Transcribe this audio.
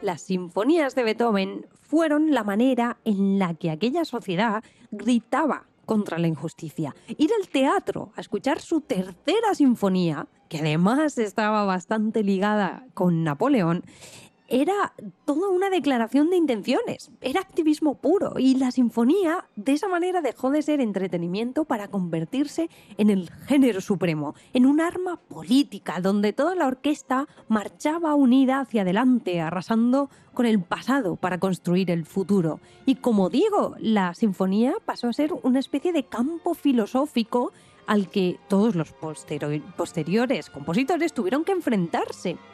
Las sinfonías de Beethoven fueron la manera en la que aquella sociedad gritaba contra la injusticia. Ir al teatro a escuchar su tercera sinfonía, que además estaba bastante ligada con Napoleón, era toda una declaración de intenciones, era activismo puro, y la sinfonía de esa manera dejó de ser entretenimiento para convertirse en el género supremo, en un arma política donde toda la orquesta marchaba unida hacia adelante, arrasando con el pasado para construir el futuro. Y como digo, la sinfonía pasó a ser una especie de campo filosófico al que todos los posteriores compositores tuvieron que enfrentarse.